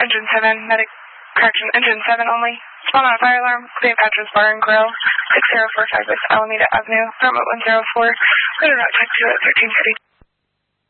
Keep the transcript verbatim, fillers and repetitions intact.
Engine seven, medic, correction, Engine seven only. Spawn on a fire alarm, Cleopatra's Bar and Grill, six zero four five West Alameda Avenue, Apartment one zero four. Clear route check to at thirteen thirty.